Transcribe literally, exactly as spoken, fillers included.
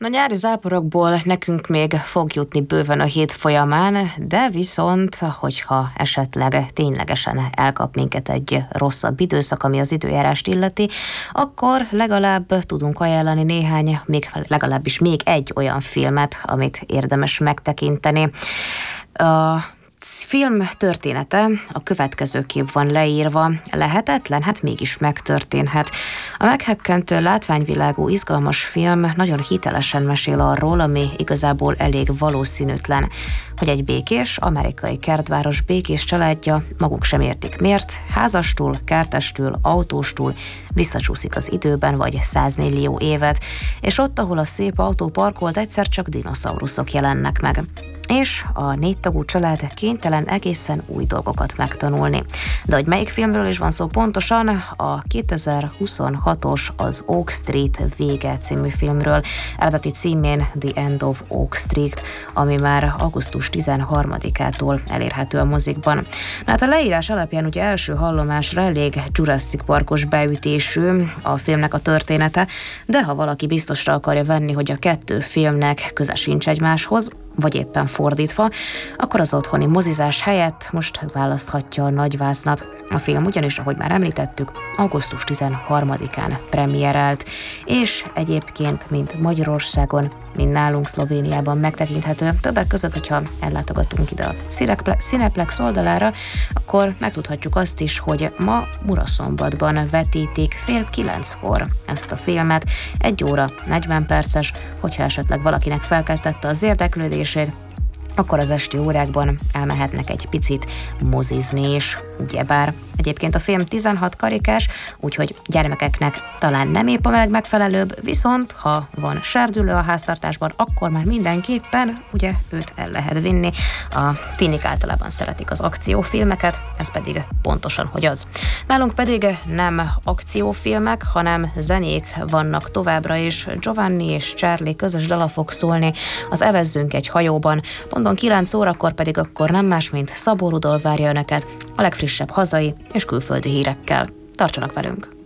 Na, nyári záporokból nekünk még fog jutni bőven a hét folyamán, de viszont, hogyha esetleg ténylegesen elkap minket egy rosszabb időszak, ami az időjárást illeti, akkor legalább tudunk ajánlani néhány, még legalábbis még egy olyan filmet, amit érdemes megtekinteni. A film története a következőképp van leírva. Lehetetlen? Hát mégis megtörténhet. A meghökkentő látványvilágú, izgalmas film nagyon hitelesen mesél arról, ami igazából elég valószínűtlen, hogy egy békés, amerikai kertváros békés családja, maguk sem értik miért, házastól, kertestől, autóstól visszacsúszik az időben vagy százmillió évet, és ott, ahol a szép autó parkolt, egyszer csak dinoszauruszok jelennek meg. És a négytagú család kénytelen egészen új dolgokat megtanulni. De hogy melyik filmről is van szó pontosan, a kétezer-huszonhatos az Oak Street vége című filmről, eredeti címén The End of Oak Street, ami már augusztus tizenharmadikától elérhető a mozikban. Na hát a leírás alapján ugye első hallomásra elég Jurassic Parkos beütésű a filmnek a története, de ha valaki biztosra akarja venni, hogy a kettő filmnek köze sincs egymáshoz, vagy éppen fordítva, akkor az otthoni mozizás helyett most választhatja a nagyváznat. A film ugyanis, ahogy már említettük, augusztus tizenharmadikán premierelt, és egyébként mind Magyarországon, mind nálunk Szlovéniában megtekinthető. Többek között, hogyha ellátogatunk ide a Cineplex oldalára, akkor megtudhatjuk azt is, hogy ma Muraszombatban vetítik fél kilenckor ezt a filmet. Egy óra, negyven perces, hogyha esetleg valakinek felkeltette az érdeklődését, akkor az esti órákban elmehetnek egy picit mozizni is, ugyebár. Egyébként a film tizenhat karikás, úgyhogy gyermekeknek talán nem épp a legmegfelelőbb, viszont ha van serdülő a háztartásban, akkor már mindenképpen ugye őt el lehet vinni. A tinik általában szeretik az akciófilmeket, ez pedig pontosan, hogy az. Nálunk pedig nem akciófilmek, hanem zenék vannak továbbra is. Giovanni és Charlie közös dala fog szólni az Evezzünk egy hajóban. Pontban kilenc órakor pedig akkor nem más, mint Szabó Rudolf várja önöket a legfrissebb hazai és külföldi hírekkel. Tartsanak velünk!